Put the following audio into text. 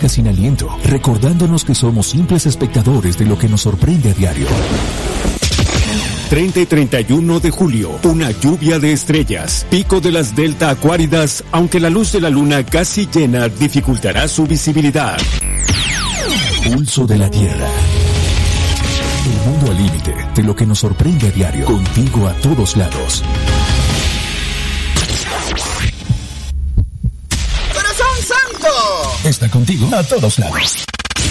música sin aliento, recordándonos que somos simples espectadores de lo que nos sorprende a diario. 30 y 31 de julio, una lluvia de estrellas, pico de las delta acuáridas, aunque la luz de la luna casi llena dificultará su visibilidad. Pulso de la Tierra. El mundo al límite de lo que nos sorprende a diario, contigo a todos lados. ¡Corazón Santo! Está contigo a todos lados.